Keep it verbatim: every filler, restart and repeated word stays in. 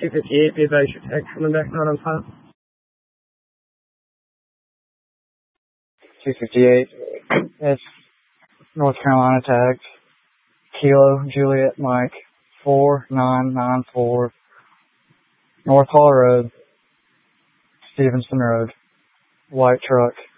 two fifty-eight, be advised your text coming back not on file. two fifty-eight. It's North Carolina tags. Kilo Juliet Mike four nine nine four North Hall Road, Stevenson Road. White truck.